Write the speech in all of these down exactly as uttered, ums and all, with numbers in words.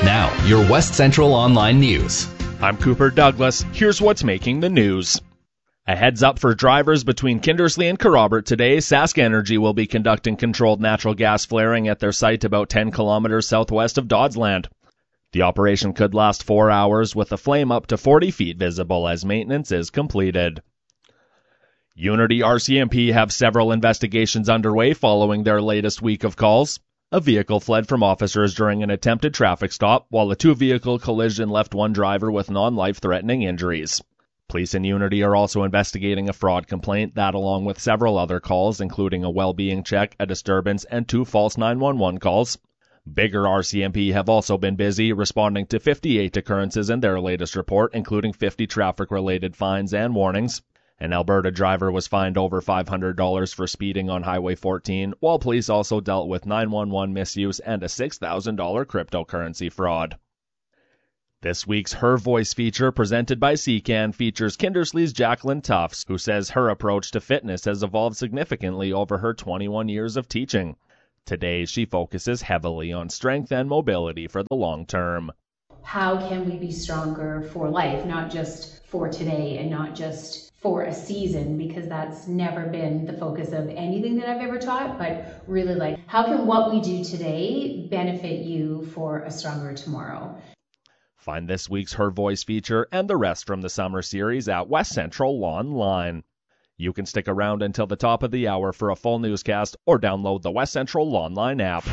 Now, your West Central Online News. I'm Cooper Douglas. Here's what's making the news. A heads up for drivers between Kindersley and Kerrobert today. Sask Energy will be conducting controlled natural gas flaring at their site about ten kilometers southwest of Dodsland. The operation could last four hours with a flame up to forty feet visible as maintenance is completed. Unity R C M P have several investigations underway following their latest week of calls. A vehicle fled from officers during an attempted traffic stop, while a two-vehicle collision left one driver with non-life-threatening injuries. Police in Unity are also investigating a fraud complaint that, along with several other calls, including a well-being check, a disturbance, and two false nine one one calls. Bigger R C M P have also been busy responding to fifty-eight occurrences in their latest report, including fifty traffic-related fines and warnings. An Alberta driver was fined over five hundred dollars for speeding on Highway fourteen, while police also dealt with nine one one misuse and a six thousand dollars cryptocurrency fraud. This week's Her Voice feature, presented by C C A N, features Kindersley's Jacqueline Tufts, who says her approach to fitness has evolved significantly over her twenty-one years of teaching. Today, she focuses heavily on strength and mobility for the long term. How can we be stronger for life, not just for today and not just for a season, because that's never been the focus of anything that I've ever taught, but really like, how can what we do today benefit you for a stronger tomorrow? Find this week's Her Voice feature and the rest from the summer series at West Central Online. You can stick around until the top of the hour for a full newscast or download the West Central Online app.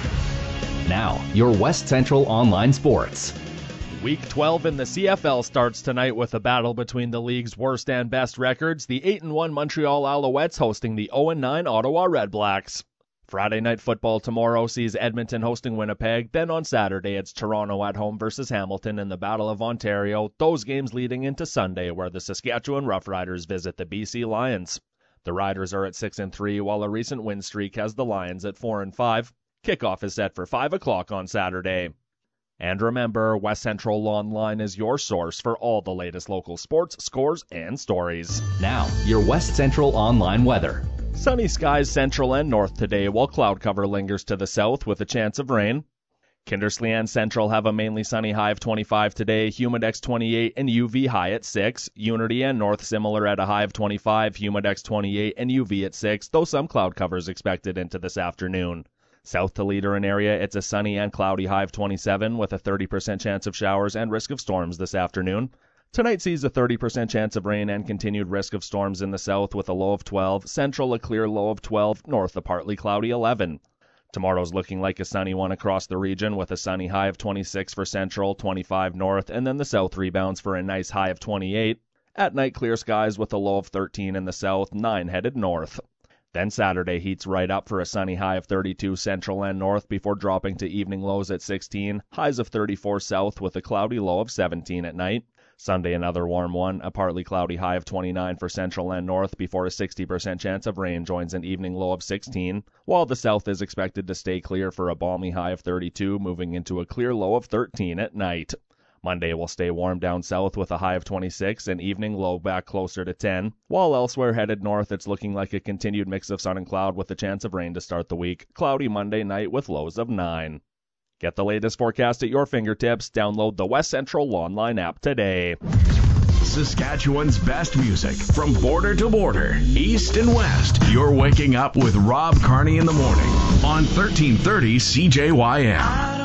Now, your West Central Online Sports. Week twelve in the C F L starts tonight with a battle between the league's worst and best records, the eight and one Montreal Alouettes hosting the oh and nine Ottawa Redblacks. Friday Night Football tomorrow sees Edmonton hosting Winnipeg. Then on Saturday, it's Toronto at home versus Hamilton in the Battle of Ontario. Those games leading into Sunday, where the Saskatchewan Roughriders visit the B C Lions. The Riders are at six and three, while a recent win streak has the Lions at four and five. Kickoff is set for five o'clock on Saturday. And remember, West Central Online is your source for all the latest local sports, scores, and stories. Now, your West Central Online weather. Sunny skies central and north today, while cloud cover lingers to the south with a chance of rain. Kindersley and Central have a mainly sunny high of twenty-five today, Humidex twenty-eight, and U V high at six. Unity and North similar at a high of twenty-five, Humidex twenty-eight, and U V at six, though some cloud covers expected into this afternoon. South to Leader and area, it's a sunny and cloudy high of twenty-seven with a thirty percent chance of showers and risk of storms this afternoon. Tonight sees a thirty percent chance of rain and continued risk of storms in the south with a low of twelve, Central a clear low of twelve, North a partly cloudy eleven. Tomorrow's looking like a sunny one across the region with a sunny high of twenty-six for Central, twenty-five North, and then the south rebounds for a nice high of twenty-eight. At night, clear skies with a low of thirteen in the south, nine headed north. Then Saturday heats right up for a sunny high of thirty-two Central and North before dropping to evening lows at sixteen, highs of thirty-four south with a cloudy low of seventeen at night. Sunday another warm one, a partly cloudy high of twenty-nine for Central and North before a sixty percent chance of rain joins an evening low of sixteen, while the south is expected to stay clear for a balmy high of thirty-two, moving into a clear low of thirteen at night. Monday will stay warm down south with a high of twenty-six and evening low back closer to ten, while elsewhere headed north it's looking like a continued mix of sun and cloud with a chance of rain to start the week. Cloudy Monday night with lows of nine. Get the latest forecast at your fingertips. Download the West Central Online app today. Saskatchewan's best music from border to border, east and west. You're waking up with Rob Carney in the morning on thirteen thirty C J Y M.